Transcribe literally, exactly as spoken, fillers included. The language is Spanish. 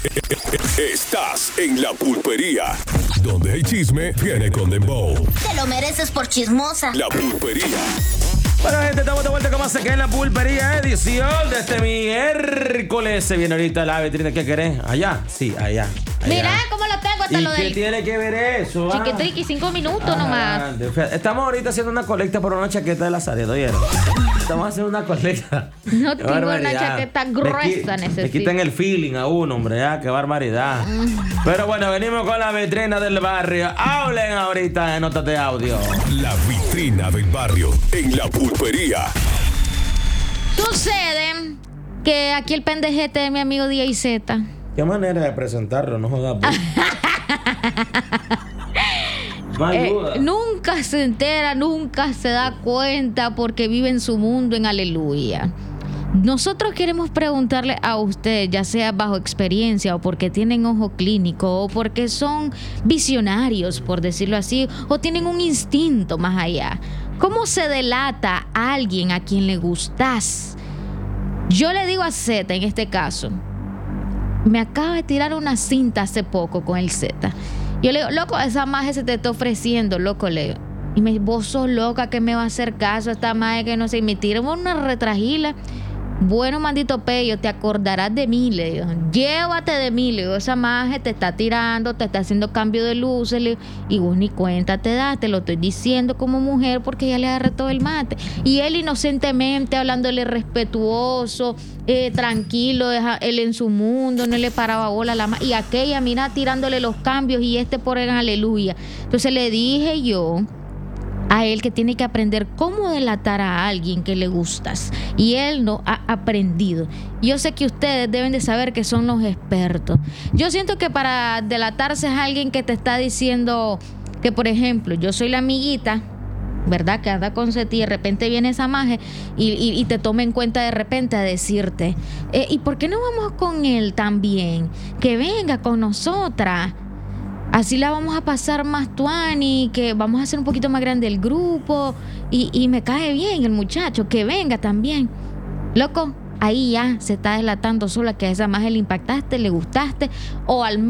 Estás en La Pulpería, donde el chisme viene con dembow. Te lo mereces por chismosa. La Pulpería. Bueno, gente, estamos de vuelta como se queda en La Pulpería, edición de este miércoles. Se viene ahorita la vitrina. ¿Qué querés? ¿Allá? Sí, allá. allá. Mira cómo lo tengo hasta ¿Y lo qué del... tiene que ver eso? Ah? Chiquitriqui, cinco minutos Ah, nomás. de- Estamos ahorita haciendo una colecta por una chaqueta de la Zaret, ¿oyeron? Estamos haciendo una colecta. No Qué tengo una barbaridad. chaqueta Me gruesa, qui- necesito. Me quitan el feeling a uno, hombre, ya, qué barbaridad. Pero bueno, venimos con la vitrina del barrio. Hablen ahorita en notas de audio. La vitrina del barrio en La Pulpería. Sucede que aquí el pendejete de mi amigo D J Z. Qué manera de presentarlo, no jodas. pues. No Eh, ayuda. nunca se entera, nunca se da cuenta porque vive en su mundo en aleluya. Nosotros queremos preguntarle a usted, ya sea bajo experiencia o porque tienen ojo clínico o porque son visionarios, por decirlo así, o tienen un instinto más allá. ¿Cómo se delata a alguien a quien le gustas? Yo le digo a Z en este caso, me acaba de tirar una cinta hace poco con el Z. Yo le digo, loco, esa maje se te está ofreciendo, loco, le digo. Y me dice, vos sos loca, que me va a hacer caso a esta maje que no sé. Y me tira una retragila. Bueno, maldito pello, te acordarás de mí, le digo. Llévate de mí, le digo. Esa maje te está tirando, te está haciendo cambio de luces, le digo. Y vos ni cuenta te das, te lo estoy diciendo como mujer porque ya le agarré todo el mate. Y él inocentemente, hablándole respetuoso, eh, tranquilo, deja él en su mundo, no le paraba bola a la maje. Y aquella, mira, tirándole los cambios y este por el aleluya. Entonces le dije yo a él que tiene que aprender cómo delatar a alguien que le gustas, y él no ha aprendido. Yo sé que ustedes deben de saber que son los expertos. Yo siento que para delatarse es alguien que te está diciendo que, por ejemplo, yo soy la amiguita, ¿verdad? Que anda con Seti y de repente viene esa maje y, y, y te toma en cuenta de repente a decirte, eh, ¿y por qué no vamos con él también? Que venga con nosotras. Así la vamos a pasar más tuani, que vamos a hacer un poquito más grande el grupo. Y, y me cae bien el muchacho, que venga también. Loco, ahí ya se está delatando sola que a esa maje le impactaste, le gustaste, o al